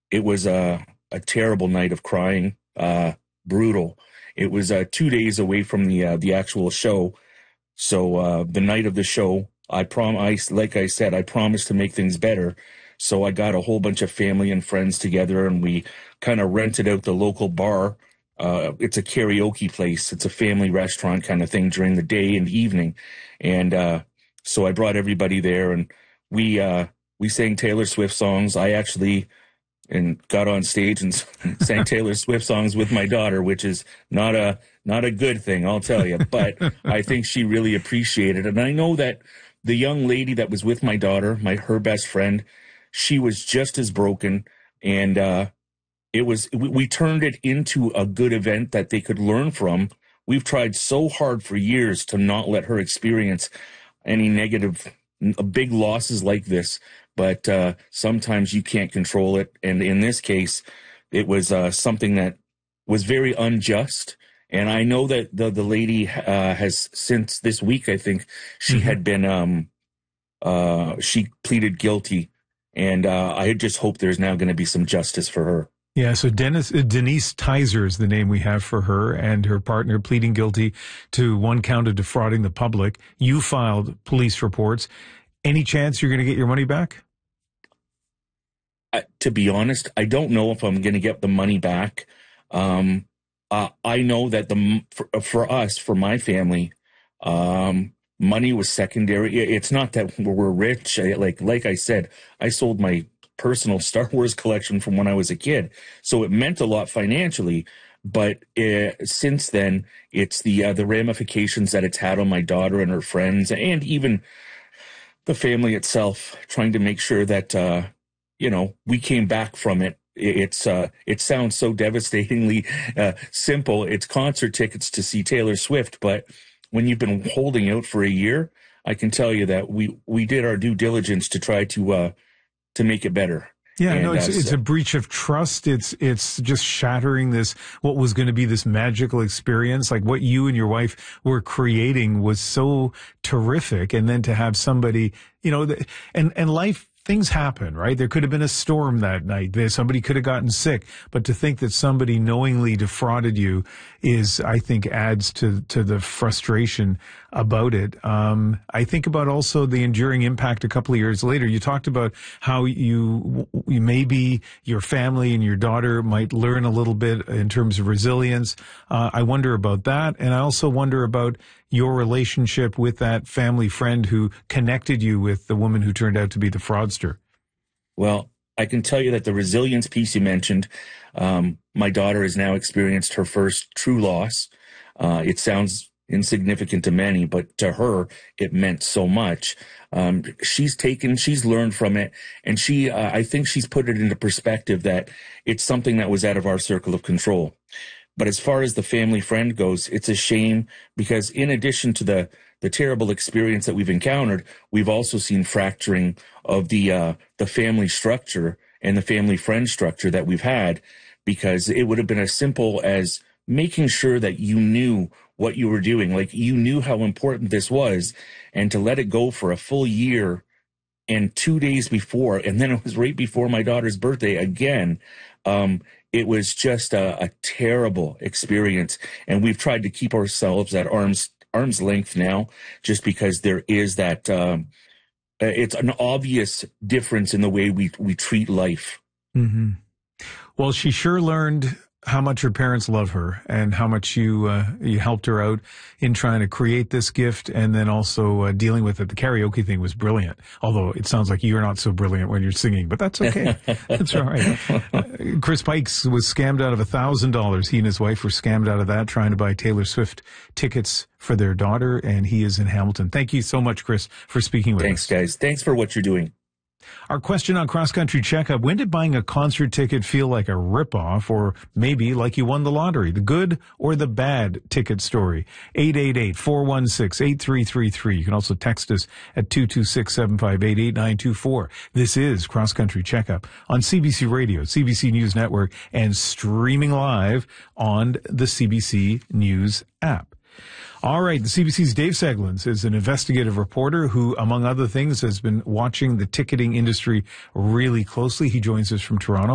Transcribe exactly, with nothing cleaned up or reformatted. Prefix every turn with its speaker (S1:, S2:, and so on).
S1: it was a, a terrible night of crying, uh, brutal. It was uh, two days away from the uh, the actual show. So uh, the night of the show, I prom I, like I said, I promised to make things better. So I got a whole bunch of family and friends together, and we kind of rented out the local bar. Uh, it's a karaoke place. It's a family restaurant kind of thing during the day and evening. And uh, so I brought everybody there, and we uh, we sang Taylor Swift songs. I actually and got on stage and sang Taylor Swift songs with my daughter, which is not a not a good thing, I'll tell you. But I think she really appreciated it. And I know that the young lady that was with my daughter, my her best friend, she was just as broken. And uh, it was we, we turned it into a good event that they could learn from. We've tried so hard for years to not let her experience any negative, big losses like this. But uh, sometimes you can't control it. And in this case, it was uh, something that was very unjust. And I know that the, the lady uh, has, since this week, I think, she mm-hmm. had been, um, uh, she pleaded guilty. And uh, I just hope there's now going to be some justice for her.
S2: Yeah, so Dennis, uh, Denise Tizer is the name we have for her, and her partner pleading guilty to one count of defrauding the public. You filed police reports. Any chance you're going to get your money back?
S1: Uh, to be honest, I don't know if I'm going to get the money back. Um, uh, I know that the for, for us, for my family, um, money was secondary. It's not that we're rich. I, like like I said, I sold my personal Star Wars collection from when I was a kid, so it meant a lot financially. But uh, since then, it's the uh, the ramifications that it's had on my daughter and her friends, and even the family itself, trying to make sure that. Uh, You know, we came back from it. It's uh, it sounds so devastatingly uh, simple. It's concert tickets to see Taylor Swift, but when you've been holding out for a year, I can tell you that we we did our due diligence to try to uh, to make it better.
S2: Yeah,
S1: and,
S2: no, it's
S1: uh,
S2: it's a breach of trust. It's it's just shattering this what was going to be this magical experience. Like what you and your wife were creating was so terrific, and then to have somebody, you know, and and life. Things happen, right? There could have been a storm that night. There, somebody could have gotten sick. But to think that somebody knowingly defrauded you is, I think, adds to to the frustration about it. Um, I think about also the enduring impact a couple of years later. You talked about how you, you maybe your family and your daughter might learn a little bit in terms of resilience. Uh, I wonder about that. And I also wonder about your relationship with that family friend who connected you with the woman who turned out to be the fraudster.
S1: Well, I can tell you that the resilience piece you mentioned, um, my daughter has now experienced her first true loss. Uh, it sounds insignificant to many, but to her, it meant so much. Um, she's taken, she's learned from it, and she, uh, I think she's put it into perspective that it's something that was out of our circle of control. But as far as the family friend goes, it's a shame because in addition to the, the terrible experience that we've encountered, we've also seen fracturing of the uh, the family structure and the family friend structure that we've had, because it would have been as simple as making sure that you knew what you were doing, like you knew how important this was, and to let it go for a full year and two days before, and then it was right before my daughter's birthday again. Um, It was just a, a terrible experience, and we've tried to keep ourselves at arm's arm's length now, just because there is that. Um, it's an obvious difference in the way we we treat life.
S2: Mm-hmm. Well, she sure learned how much her parents love her and how much you uh, you helped her out in trying to create this gift, and then also uh, dealing with it. The karaoke thing was brilliant, although it sounds like you're not so brilliant when you're singing, but that's okay. That's all right. Uh, Chris Pikes was scammed out of one thousand dollars. He and his wife were scammed out of that trying to buy Taylor Swift tickets for their daughter, and he is in Hamilton. Thank you so much, Chris, for speaking with
S1: Thanks,
S2: us.
S1: Thanks, guys. Thanks for what you're doing.
S2: Our question on Cross Country Checkup: when did buying a concert ticket feel like a ripoff, or maybe like you won the lottery? The good or the bad ticket story? eight eight eight, four one six, eight three three three. You can also text us at two two six, seven five eight, eight nine two four. This is Cross Country Checkup on C B C Radio, C B C News Network, and streaming live on the C B C News app. All right, the C B C's Dave Seglins is an investigative reporter who, among other things, has been watching the ticketing industry really closely. He joins us from Toronto.